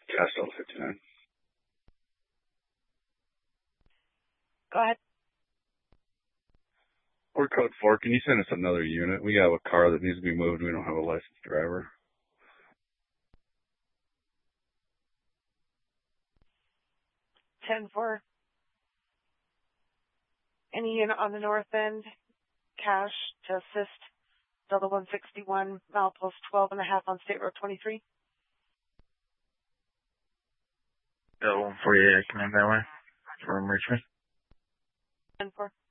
Cash Delta 59. Go ahead. Or code 4, can you send us another unit? We have a car that needs to be moved. We don't have a licensed driver. 10-4. Any unit on the north end, cash to assist Delta 161, milepost 12.5 on State Road 23. Delta 148, I come in that way from Richmond. 10-4.